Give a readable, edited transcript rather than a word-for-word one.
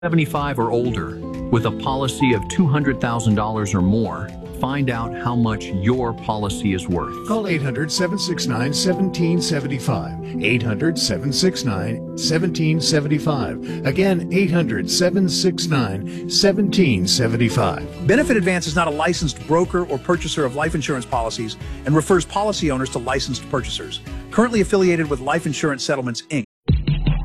75 or older with a policy of $200,000 or more, find out how much your policy is worth. Call 800-769-1775. 800-769-1775. Again, 800-769-1775. Benefit Advance is not a licensed broker or purchaser of life insurance policies and refers policy owners to licensed purchasers. Currently affiliated with Life Insurance Settlements, Inc.